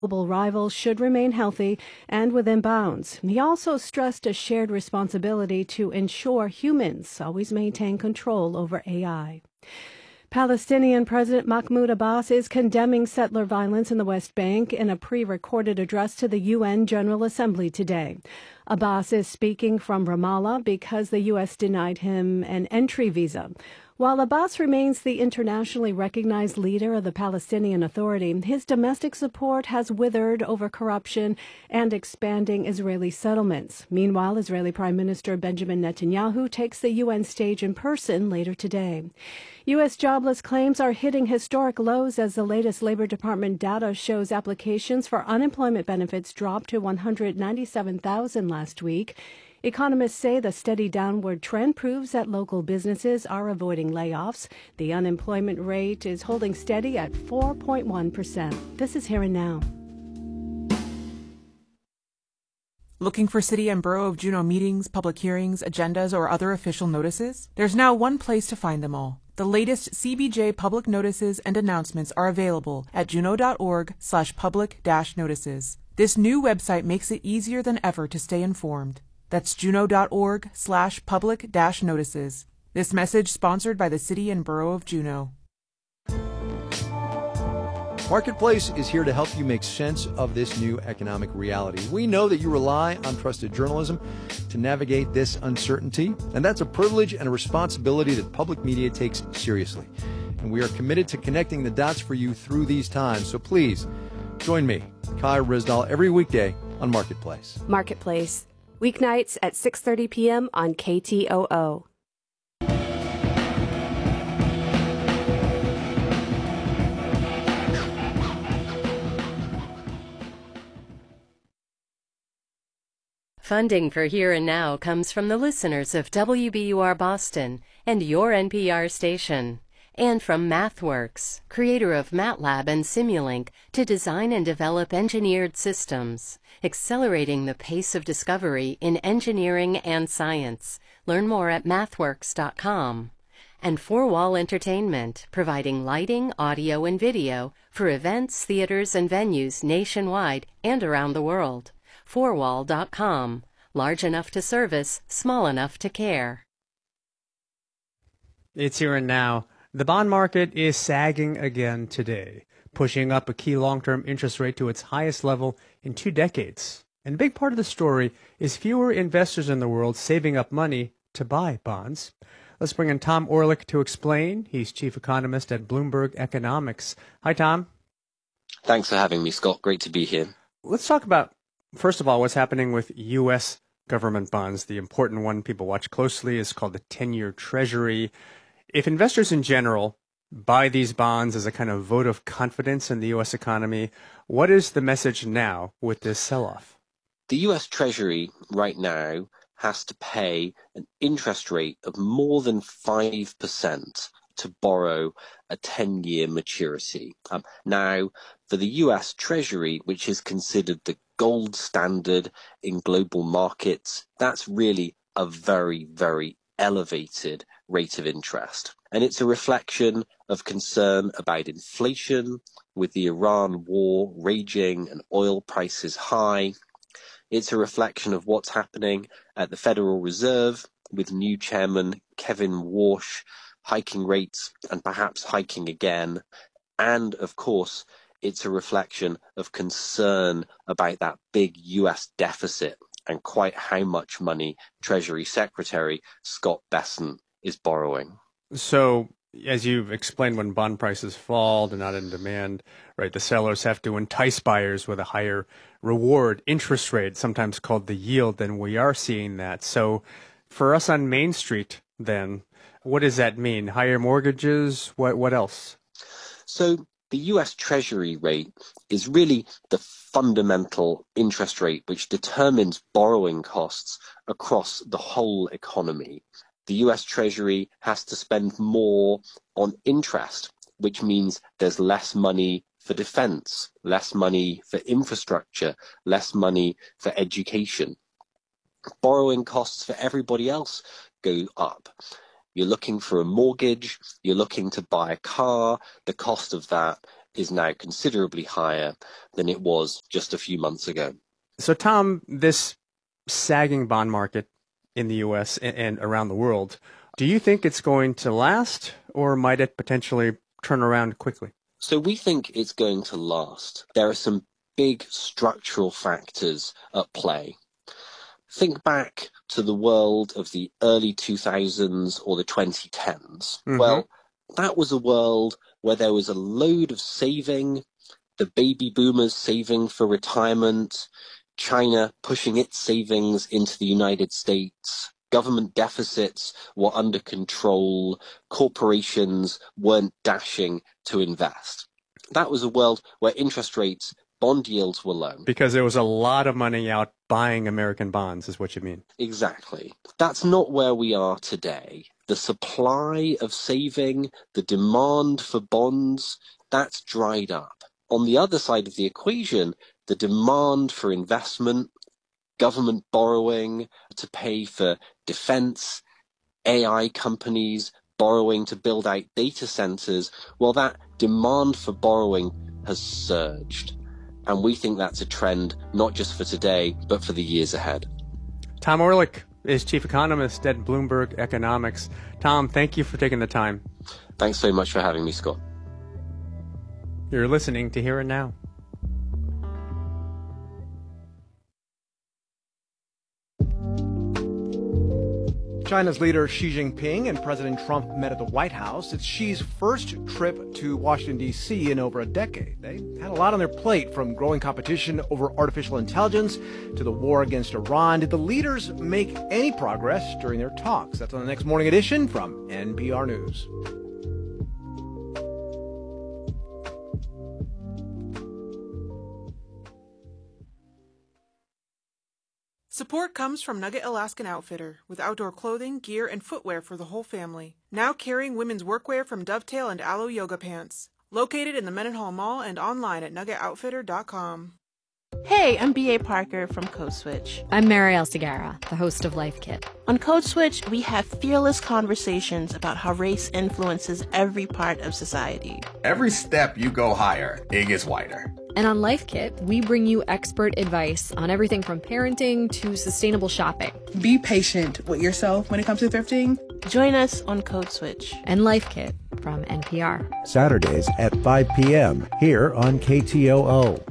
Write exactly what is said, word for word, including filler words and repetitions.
Global rivals should remain healthy and within bounds. He also stressed a shared responsibility to ensure humans always maintain control over A I. Palestinian President Mahmoud Abbas is condemning settler violence in the West Bank in a pre-recorded address to the U N General Assembly today. Abbas is speaking from Ramallah because the U S denied him an entry visa. While Abbas remains the internationally recognized leader of the Palestinian Authority, his domestic support has withered over corruption and expanding Israeli settlements. Meanwhile, Israeli Prime Minister Benjamin Netanyahu takes the U N stage in person later today. U S jobless claims are hitting historic lows as the latest Labor Department data shows applications for unemployment benefits dropped to one hundred ninety-seven thousand last week. Economists say the steady downward trend proves that local businesses are avoiding layoffs. The unemployment rate is holding steady at four point one percent. This is Here and Now. Looking for City and Borough of Juneau meetings, public hearings, agendas, or other official notices? There's now one place to find them all. The latest C B J public notices and announcements are available at juneau.org slash public dash notices. This new website makes it easier than ever to stay informed. That's juneau.org slash public dash notices. This message sponsored by the City and Borough of Juneau. Marketplace is here to help you make sense of this new economic reality. We know that you rely on trusted journalism to navigate this uncertainty, and that's a privilege and a responsibility that public media takes seriously. And we are committed to connecting the dots for you through these times. So please join me, Kai Rizdal, every weekday on Marketplace. Marketplace, weeknights at six thirty p.m. on K T O O. Funding for Here and Now comes from the listeners of W B U R Boston and your N P R station, and from MathWorks, creator of MATLAB and Simulink, to design and develop engineered systems, accelerating the pace of discovery in engineering and science. Learn more at mathworks dot com. And Four Wall Entertainment, providing lighting, audio, and video for events, theaters, and venues nationwide and around the world. four wall dot com. Large enough to service, small enough to care. It's Here and Now. The bond market is sagging again today, pushing up a key long-term interest rate to its highest level in two decades. And a big part of the story is fewer investors in the world saving up money to buy bonds. Let's bring in Tom Orlik to explain. He's chief economist at Bloomberg Economics. Hi, Tom. Thanks for having me, Scott. Great to be here. Let's talk about, first of all, what's happening with U S government bonds. The important one people watch closely is called the ten-year Treasury. If investors in general buy these bonds as a kind of vote of confidence in the U S economy, what is the message now with this sell-off? The U S Treasury right now has to pay an interest rate of more than five percent to borrow a ten-year maturity. Um, now, for the U S Treasury, which is considered the gold standard in global markets, that's really a very, very elevated rate of interest. And it's a reflection of concern about inflation, with the Iran war raging and oil prices high. It's a reflection of what's happening at the Federal Reserve, with new chairman Kevin Warsh hiking rates and perhaps hiking again. And of course, it's a reflection of concern about that big U S deficit and quite how much money Treasury Secretary Scott Bessent is borrowing. So, as you've explained, when bond prices fall, they're not in demand, right? The sellers have to entice buyers with a higher reward interest rate, sometimes called the yield, and we are seeing that. So, for us on Main Street, then, what does that mean? Higher mortgages? What what else? So, the U S Treasury rate is really the fundamental interest rate which determines borrowing costs across the whole economy. The U S Treasury has to spend more on interest, which means there's less money for defense, less money for infrastructure, less money for education. Borrowing costs for everybody else go up. You're looking for a mortgage, you're looking to buy a car, the cost of that is now considerably higher than it was just a few months ago. So, Tom, this sagging bond market in the U S and, and around the world, do you think it's going to last, or might it potentially turn around quickly? So we think it's going to last. There are some big structural factors at play. Think back to the world of the early two thousands or the twenty tens. Mm-hmm. Well, that was a world where there was a load of saving, the baby boomers saving for retirement, China pushing its savings into the United States, government deficits were under control, corporations weren't dashing to invest. That was a world where interest rates, bond yields were low. Because there was a lot of money out buying American bonds, is what you mean. Exactly. That's not where we are today. The supply of saving, the demand for bonds, that's dried up. On the other side of the equation, the demand for investment, government borrowing to pay for defense, A I companies borrowing to build out data centers, well, that demand for borrowing has surged. And we think that's a trend not just for today, but for the years ahead. Tom Orlik is chief economist at Bloomberg Economics. Tom, thank you for taking the time. Thanks so much for having me, Scott. You're listening to Here and Now. China's leader Xi Jinping and President Trump met at the White House. It's Xi's first trip to Washington, D C in over a decade. They had a lot on their plate, from growing competition over artificial intelligence to the war against Iran. Did the leaders make any progress during their talks? That's on the next Morning Edition from N P R News. Support comes from Nugget Alaskan Outfitter, with outdoor clothing, gear, and footwear for the whole family. Now carrying women's workwear from Dovetail and Aloe Yoga Pants. Located in the Mendenhall Mall and online at nugget outfitter dot com. Hey, I'm B A Parker from Code Switch. I'm Marielle Segarra, the host of Life Kit. On Code Switch, we have fearless conversations about how race influences every part of society. Every step you go higher, it gets wider. And on Life Kit, we bring you expert advice on everything from parenting to sustainable shopping. Be patient with yourself when it comes to thrifting. Join us on Code Switch and Life Kit from N P R. Saturdays at five p.m. here on K T O O.